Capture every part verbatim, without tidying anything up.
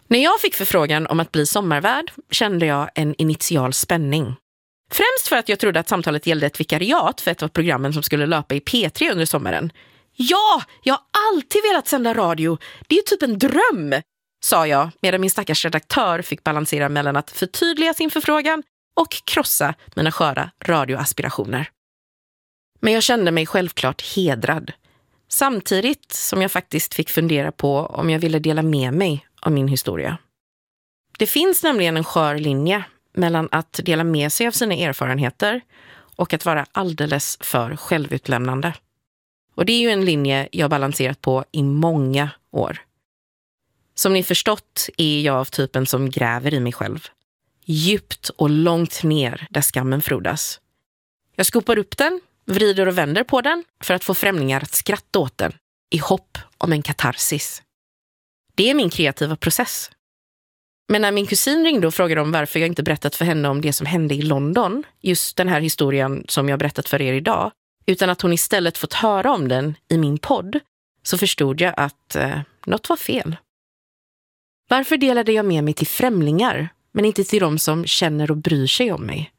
När jag fick förfrågan om att bli sommarvärd kände jag en initial spänning. Främst för att jag trodde att samtalet gällde ett vikariat för ett av programmen som skulle löpa i P tre under sommaren. Ja, jag har alltid velat sända radio. Det är ju typ en dröm, sa jag medan min stackars redaktör fick balansera mellan att förtydliga sin förfrågan och krossa mina sköra radioaspirationer. Men jag kände mig självklart hedrad. Samtidigt som jag faktiskt fick fundera på om jag ville dela med mig av min historia. Det finns nämligen en skör linje mellan att dela med sig av sina erfarenheter och att vara alldeles för självutlämnande. Och det är ju en linje jag balanserat på i många år. Som ni förstått är jag av typen som gräver i mig själv. Djupt och långt ner där skammen frodas. Jag skopar upp den, vrider och vänder på den för att få främlingar att skratta åt den i hopp om en katarsis. Det är min kreativa process. Men när min kusin ringde och frågade om varför jag inte berättat för henne om det som hände i London, just den här historien som jag berättat för er idag, utan att hon istället fått höra om den i min podd, så förstod jag att eh, något var fel. Varför delade jag med mig till främlingar, men inte till de som känner och bryr sig om mig?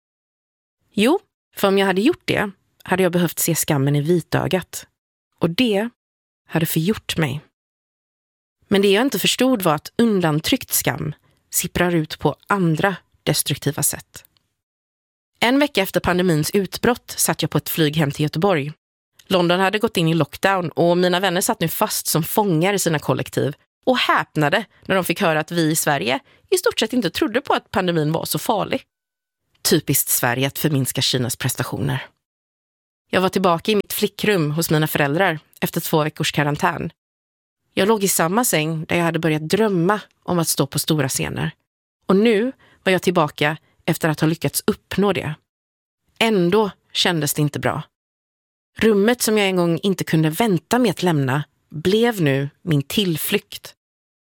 Jo, för om jag hade gjort det hade jag behövt se skammen i vitögat. Och det hade förgjort mig. Men det jag inte förstod var att undantryckt skam sipprar ut på andra destruktiva sätt. En vecka efter pandemins utbrott satt jag på ett flyg hem till Göteborg. London hade gått in i lockdown och mina vänner satt nu fast som fångar i sina kollektiv och häpnade när de fick höra att vi i Sverige i stort sett inte trodde på att pandemin var så farlig. Typiskt Sverige att förminska Kinas prestationer. Jag var tillbaka i mitt flickrum hos mina föräldrar efter två veckors karantän. Jag låg i samma säng där jag hade börjat drömma om att stå på stora scener. Och nu var jag tillbaka efter att ha lyckats uppnå det. Ändå kändes det inte bra. Rummet som jag en gång inte kunde vänta med att lämna blev nu min tillflykt.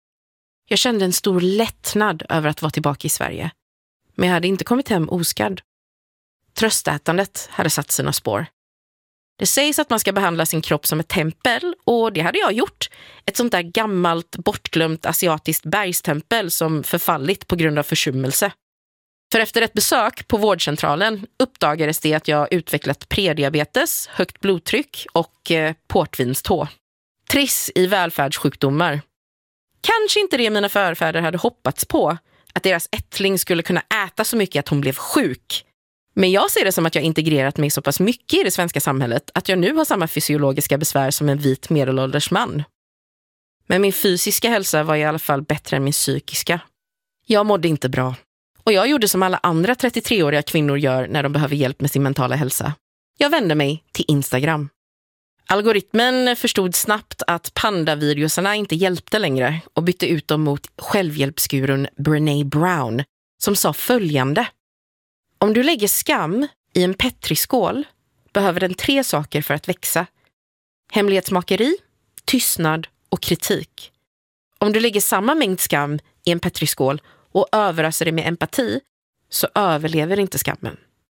Jag kände en stor lättnad över att vara tillbaka i Sverige. Men jag hade inte kommit hem oskadd. Tröstätandet hade satt sina spår. Det sägs att man ska behandla sin kropp som ett tempel och det hade jag gjort. Ett sånt där gammalt, bortglömt asiatiskt bergstempel som förfallit på grund av försummelse. För efter ett besök på vårdcentralen uppdagades det att jag utvecklat prediabetes, högt blodtryck och eh, portvinstå. Triss i välfärdssjukdomar. Kanske inte det mina förfäder hade hoppats på, att deras ättling skulle kunna äta så mycket att hon blev sjuk. Men jag ser det som att jag integrerat mig så pass mycket i det svenska samhället att jag nu har samma fysiologiska besvär som en vit medelålders man. Men min fysiska hälsa var i alla fall bättre än min psykiska. Jag mådde inte bra. Och jag gjorde som alla andra trettiotre-åriga kvinnor gör när de behöver hjälp med sin mentala hälsa. Jag vände mig till Instagram. Algoritmen förstod snabbt att pandavideosarna inte hjälpte längre och bytte ut dem mot självhjälpsgurun Brené Brown som sa följande. Om du lägger skam i en petriskål behöver den tre saker för att växa. Hemlighetsmakeri, tystnad och kritik. Om du lägger samma mängd skam i en petriskål och överöser det med empati så överlever inte skammen.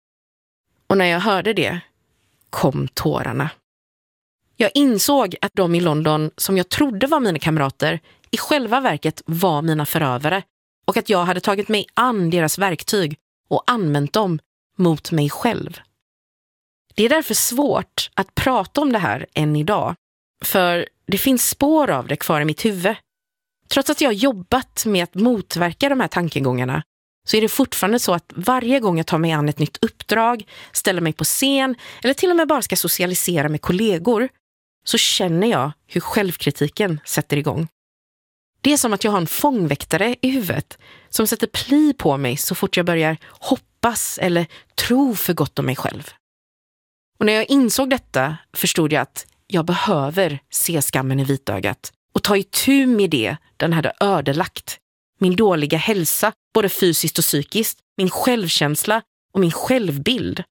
Och när jag hörde det kom tårarna. Jag insåg att de i London som jag trodde var mina kamrater i själva verket var mina förövare och att jag hade tagit mig an deras verktyg och använt dem mot mig själv. Det är därför svårt att prata om det här än idag, för det finns spår av det kvar i mitt huvud. Trots att jag har jobbat med att motverka de här tankegångarna så är det fortfarande så att varje gång jag tar mig an ett nytt uppdrag, ställer mig på scen eller till och med bara ska socialisera med kollegor så känner jag hur självkritiken sätter igång. Det är som att jag har en fångväktare i huvudet som sätter pli på mig så fort jag börjar hoppas eller tro för gott om mig själv. Och när jag insåg detta förstod jag att jag behöver se skammen i vitögat och ta itu med det den hade ödelagt. Min dåliga hälsa, både fysiskt och psykiskt, min självkänsla och min självbild.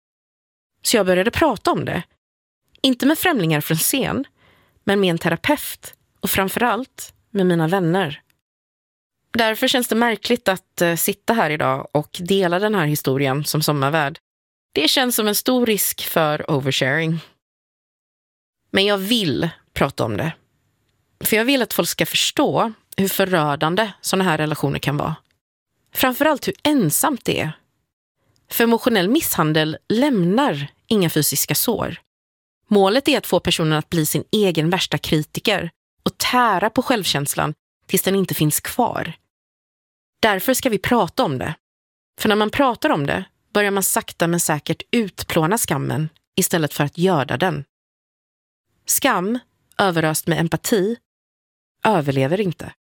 Så jag började prata om det. Inte med främlingar från scen, men med en terapeut och framförallt med mina vänner. Därför känns det märkligt att uh, sitta här idag och dela den här historien som sommarvärd. Det känns som en stor risk för oversharing. Men jag vill prata om det. För jag vill att folk ska förstå hur förödande sådana här relationer kan vara. Framförallt hur ensamt det är. För emotionell misshandel lämnar inga fysiska sår. Målet är att få personen att bli sin egen värsta kritiker och tära på självkänslan tills den inte finns kvar. Därför ska vi prata om det. För när man pratar om det börjar man sakta men säkert utplåna skammen istället för att göda den. Skam, överöst med empati, överlever inte.